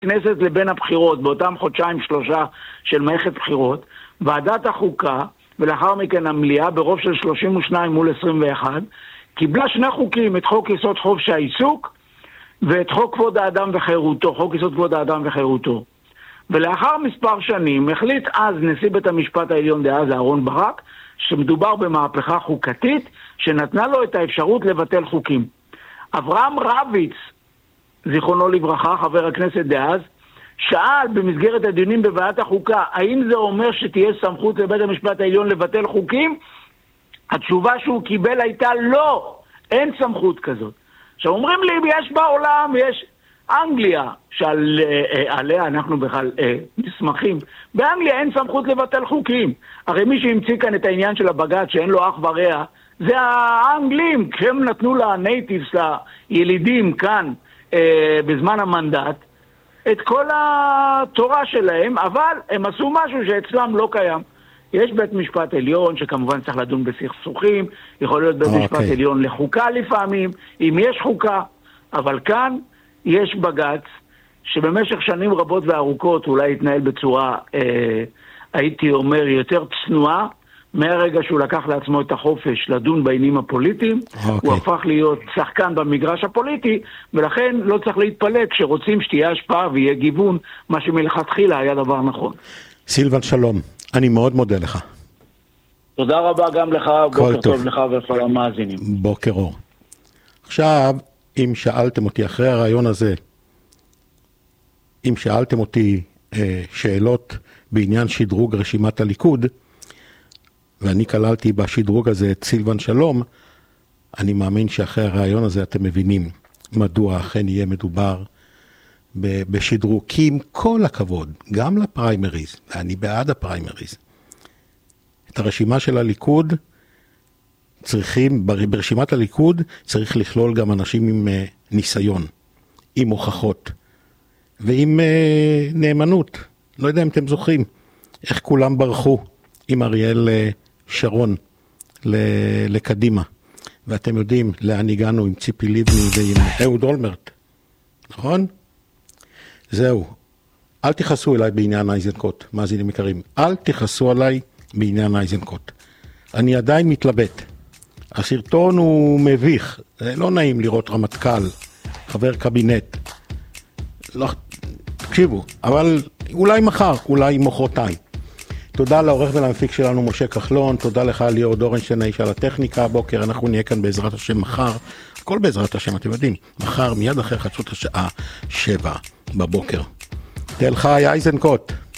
כנסת לבין הבחירות, באותם חודשיים שלושה של מערכת בחירות, ועדת החוקה, ולאחר מכן המליאה, ברוב של 32 מול 21, קיבלה שני חוקים, את חוק יסוד חופש העיסוק, ואת חוק כבוד האדם וחירותו, חוק יסוד כבוד האדם וחירותו. ולאחר מספר שנים, החליט אז נשיא בית המשפט העליון דאז אהרן ברק, שמדובר במהפכה חוקתית, שנתנה לו את האפשרות לבטל חוקים. אברהם רביץ, זיכרונו לברכה, חבר הכנסת דאז, שאל במסגרת הדיונים בוועדת החוקה, האם זה אומר שתהיה סמכות לבית המשפט העליון לבטל חוקים? התשובה שהוא קיבל הייתה לא, אין סמכות כזאת. עכשיו אומרים לי, יש בעולם, יש אנגליה, שעליה אנחנו בכלל נסמכים, באנגליה אין סמכות לבטל חוקים. הרי מי שהמציא כאן את העניין של הבג"ץ שאין לו אח ורע, זה האנגלים, הם נתנו לנייטיבס, לילידים כאן, בזמן המנדט, את כל התורה שלהם, אבל הם עשו משהו שאצלם לא קיים. יש בית משפט עליון שכמובן צריך לדון בסכסוכים, יכול להיות בית משפט עליון לחוקה לפעמים, אם יש חוקה, אבל כאן יש בג"ץ שבמשך שנים רבות וארוכות אולי התנהל בצורה, הייתי אומר, יותר צנועה, מהרגע שהוא לקח לעצמו את החופש לדון בעניינים הפוליטיים, הוא הפך להיות שחקן במגרש הפוליטי, ולכן לא צריך להתפלא כשרוצים שתהיה השפעה ויהיה גיוון, מה שמלכתחילה היה דבר נכון. סילבן שלום, אני מאוד מודה לך. תודה רבה גם לך, בוקר טוב לך ולכל המאזינים. בוקר אור. עכשיו, אם שאלתם אותי אחרי הרעיון הזה, אם שאלתם אותי שאלות בעניין שדרוג רשימת הליכוד, ואני כללתי בשדרוג הזה את סילבן שלום, אני מאמין שאחרי הרעיון הזה אתם מבינים מדוע אכן יהיה מדובר בשדרוג. כי עם כל הכבוד, גם לפריימריז, ואני בעד הפריימריז, את הרשימה של הליכוד צריכים, ברשימת הליכוד צריך לכלול גם אנשים עם ניסיון, עם הוכחות, ועם נאמנות. לא יודע אם אתם זוכרים איך כולם ברחו עם אריאל שרון לקדימה. ואתם יודעים לאן הגענו עם ציפי לבני ועם אהוד אולמרט. נכון? זהו. אל תכעסו אליי בעניין אייזנקוט, מאזינים יקרים. אל תכעסו עליי בעניין אייזנקוט. אני עדיין מתלבט. הסרטון הוא מביך. זה לא נעים לראות רמטכ"ל, חבר קבינט. לא, תקשיבו, אבל אולי מחר, אולי מחרתיים. תודה לעורך ולמפיק שלנו משה כחלון, תודה לך ליאור דורנשטיין האיש על הטכניקה הבוקר, אנחנו נהיה כאן בעזרת השם מחר, הכל בעזרת השם אתם יודעים, מחר מיד אחרי חצות השעה 7 בבוקר. תל חי אייזנקוט.